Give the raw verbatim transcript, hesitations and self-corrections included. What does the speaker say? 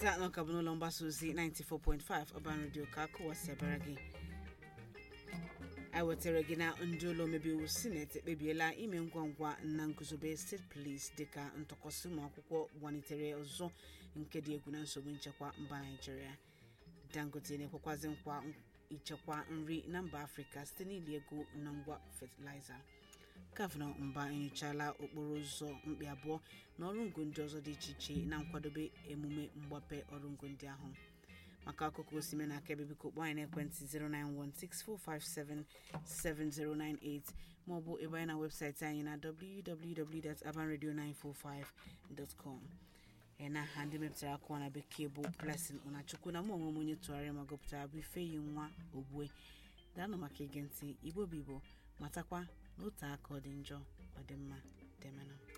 Ka no kabuno lomba suzi ninety-four point five Urban Radio ka ko wasiabaragi. I wetere gị na ndụlọ mebi Senate ekpebiela ime ngwangwa na nguzobe State Police dịka ntọkọsị ụmụ akwụkwọ gbanitere ọzọ nke dị egwu na nsogbu nchekwa mba Nigeria. Dangote na-ekwekwazi nkwa ichekwa nri na mba Africa site n'ili ego na ngwa fertilizer. Gọvanọ Mba enyochala okporo ụzọ mkpi abụọ na ọrụ ngo ndị ọzọ dị iche iche na nkwadobe emume mgbape ọrụ ngo ndị ahụ. Maka akụkọ osime na aka ebe biko kpọọ anyị n'ekwentị zero nine one six four five seven seven zero nine eight maọbụ ebe anyị na webụsaịtị anyị na w w w dot urban radio nine four five dot com. Ena ha ndị mepụtara akụwa na bekee bụ Blessing Onachukwu na mụ onwe m onye tụgharịrị ma gụpụtara bụ Ifeyi nwa Ogbue. Daanụ maka ige ntị Igbo bụ Igbo matakwa n'otu aka ọ dị njọ ọ dị mma demenụ.